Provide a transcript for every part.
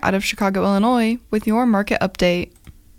out of Chicago, Illinois, with your market update.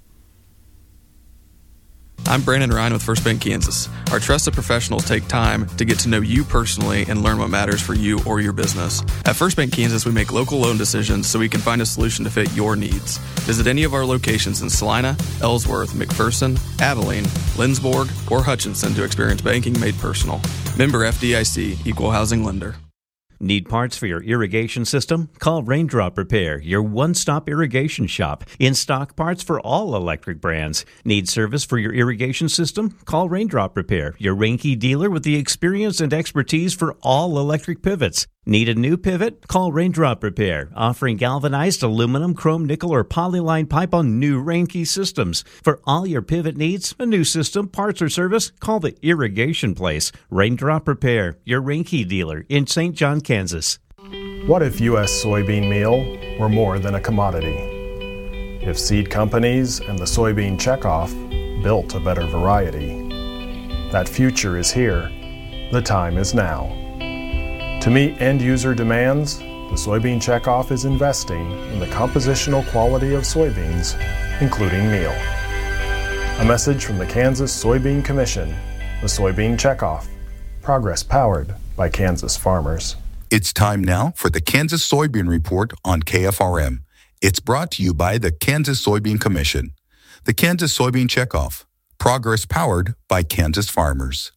I'm Brandon Ryan with First Bank Kansas. Our trusted professionals take time to get to know you personally and learn what matters for you or your business. At First Bank Kansas, we make local loan decisions so we can find a solution to fit your needs. Visit any of our locations in Salina, Ellsworth, McPherson, Abilene, Lindsborg, or Hutchinson to experience banking made personal. Member FDIC, Equal Housing Lender. Need parts for your irrigation system? Call Raindrop Repair, your one-stop irrigation shop. In-stock parts for all electric brands. Need service for your irrigation system? Call Raindrop Repair, your Reinke dealer with the experience and expertise for all electric pivots. Need a new pivot? Call Raindrop Repair, offering galvanized aluminum, chrome, nickel, or polyline pipe on new Reinke systems. For all your pivot needs, a new system, parts, or service, call the Irrigation Place. Raindrop Repair, your Reinke dealer in St. John, Kansas. What if U.S. soybean meal were more than a commodity? If seed companies and the soybean checkoff built a better variety? That future is here. The time is now. To meet end-user demands, the Soybean Checkoff is investing in the compositional quality of soybeans, including meal. A message from the Kansas Soybean Commission, the Soybean Checkoff, progress powered by Kansas farmers. It's time now for the Kansas Soybean Report on KFRM. It's brought to you by the Kansas Soybean Commission, the Kansas Soybean Checkoff, progress powered by Kansas farmers.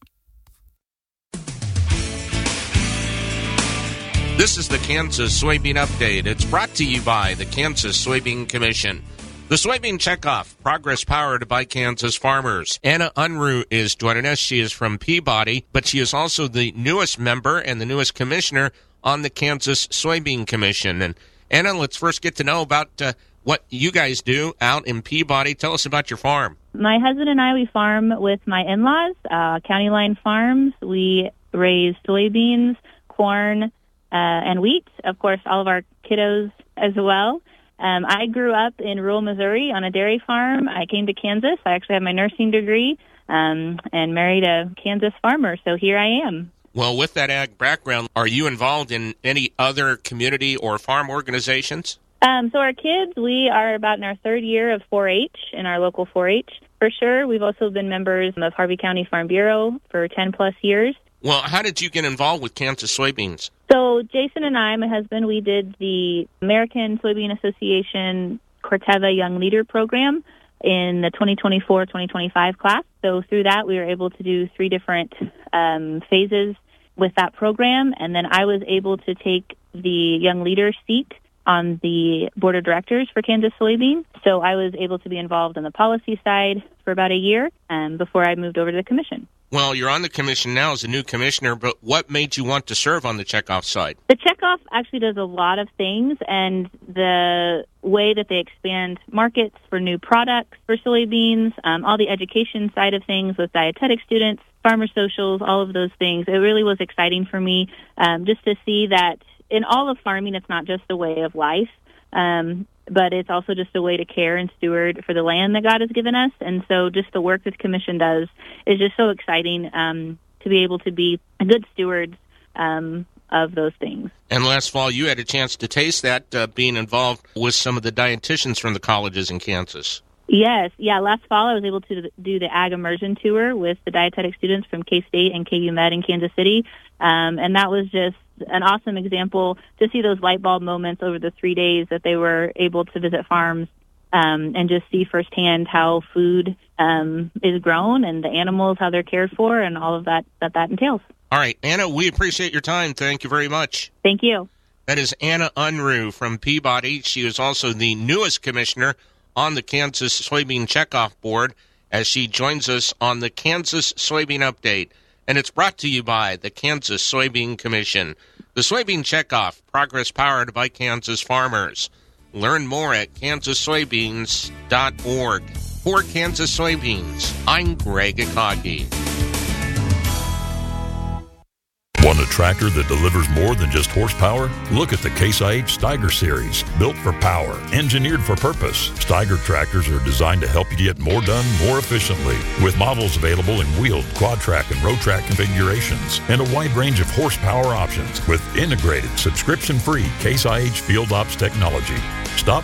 This is the Kansas Soybean Update. It's brought to you by the Kansas Soybean Commission. The Soybean Checkoff, progress powered by Kansas farmers. Anna Unruh is joining us. She is from Peabody, but she is also the newest member and the newest commissioner on the Kansas Soybean Commission. And Anna, let's first get to know about what you guys do out in Peabody. Tell us about your farm. My husband and I, we farm with my in-laws, County Line Farms. We raise soybeans, corn, and wheat, of course, all of our kiddos as well. I grew up in rural Missouri on a dairy farm. I came to Kansas. I actually have my nursing degree and married a Kansas farmer, so here I am. Well, with that ag background, are you involved in any other community or farm organizations? So our kids, we are about in our third year of 4-H in our local 4-H. For sure, we've also been members of Harvey County Farm Bureau for 10-plus years. Well, how did you get involved with Kansas soybeans? So Jason and I, my husband, we did the American Soybean Association Corteva Young Leader Program in the 2024-2025 class. So through that, we were able to do 3 different phases with that program. And then I was able to take the Young Leader seat on the board of directors for Kansas Soybean. So I was able to be involved on the policy side for about a year before I moved over to the commission. Well, you're on the commission now as a new commissioner, but what made you want to serve on the checkoff side? The checkoff actually does a lot of things, and the way that they expand markets for new products for soybeans, all the education side of things with dietetic students, farmer socials, all of those things, it really was exciting for me just to see that in all of farming, it's not just a way of life, but it's also just a way to care and steward for the land that God has given us. And so just the work that the commission does is just so exciting to be able to be good stewards of those things. And last fall, you had a chance to taste that being involved with some of the dietitians from the colleges in Kansas. Yes. Yeah, last fall I was able to do the Ag Immersion Tour with the dietetic students from K-State and KU Med in Kansas City. And that was just an awesome example to see those light bulb moments over the 3 days that they were able to visit farms and just see firsthand how food is grown and the animals, how they're cared for, and all of that entails. All right, Anna, we appreciate your time. Thank you very much. Thank you. That is Anna Unruh from Peabody. She is also the newest commissioner on the Kansas Soybean Checkoff Board as she joins us on the Kansas Soybean Update. And it's brought to you by the Kansas Soybean Commission. The Soybean Checkoff, progress powered by Kansas farmers. Learn more at kansassoybeans.org. For Kansas Soybeans, I'm Greg Akagi. Want a tractor that delivers more than just horsepower? Look at the Case IH Steiger series. Built for power, engineered for purpose. Steiger tractors are designed to help you get more done more efficiently. With models available in wheeled, quad track, and road track configurations. And a wide range of horsepower options with integrated, subscription-free Case IH Field Ops technology. Stop